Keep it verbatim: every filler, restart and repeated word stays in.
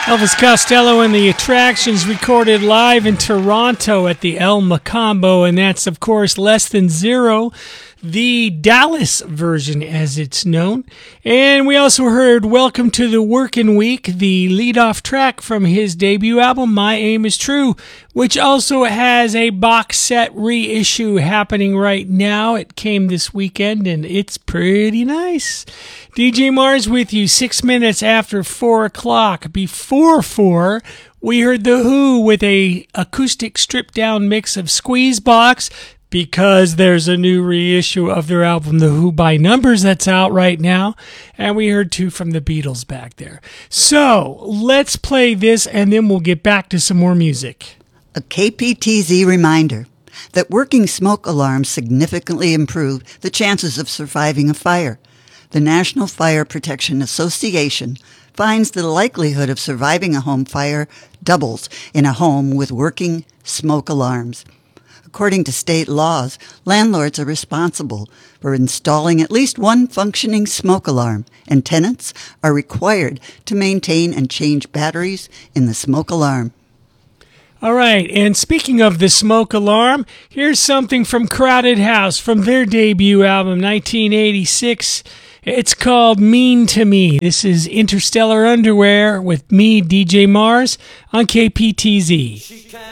Elvis Costello and the Attractions recorded live in Toronto at the El Macambo, and that's, of course, Less Than Zero, the Dallas version as it's known. And we also heard Welcome to the Working Week, the lead-off track from his debut album, My Aim Is True, which also has a box set reissue happening right now. It came this weekend, and it's pretty nice. D J Mars with you six minutes after four o'clock. Before four, we heard The Who with a acoustic stripped-down mix of Squeezebox, because there's a new reissue of their album, The Who by Numbers, that's out right now. And we heard two from the Beatles back there. So, let's play this, and then we'll get back to some more music. A K P T Z reminder that working smoke alarms significantly improve the chances of surviving a fire. The National Fire Protection Association finds the likelihood of surviving a home fire doubles in a home with working smoke alarms. According to state laws, landlords are responsible for installing at least one functioning smoke alarm, and tenants are required to maintain and change batteries in the smoke alarm. All right, and speaking of the smoke alarm, here's something from Crowded House from their debut album, nineteen eighty-six. It's called Mean to Me. This is Interstellar Underwear with me, D J Mars, on K P T Z.